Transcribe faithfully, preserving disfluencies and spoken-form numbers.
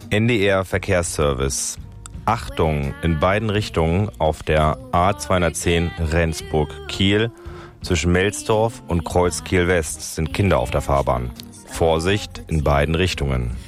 N D R Verkehrsservice. Achtung, in beiden Richtungen auf der A zweihundertzehn Rendsburg-Kiel zwischen Melsdorf und Kreuz Kiel West sind Kinder auf der Fahrbahn. Vorsicht in beiden Richtungen.